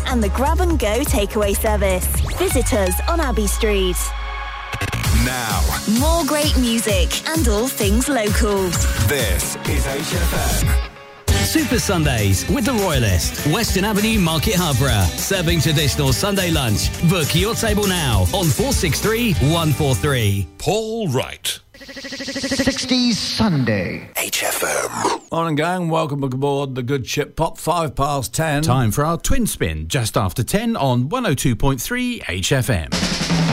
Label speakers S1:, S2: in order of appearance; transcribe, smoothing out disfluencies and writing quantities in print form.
S1: and the Grab and Go takeaway service. Visit us on Abbey Street.
S2: Now,
S1: more great music and all things local.
S2: This is HFM.
S3: Super Sundays with the Royalist, Western Avenue, Market Harborough. Serving traditional Sunday lunch. Book your table now on 463 143.
S2: Paul Wright.
S4: 60s Sunday.
S2: HFM.
S5: Morning, gang. Welcome aboard the good ship Pop, 10:05.
S6: Time for our twin spin, just after 10 on 102.3 HFM.